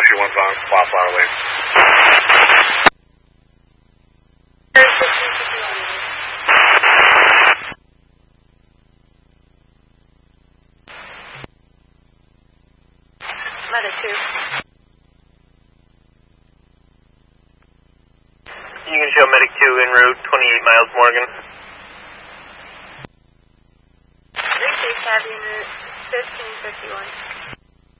one's on spot far away. Medic 2. You can show Medic 2 en route, 28 miles Morgan. 36 Heavy en route, 1551.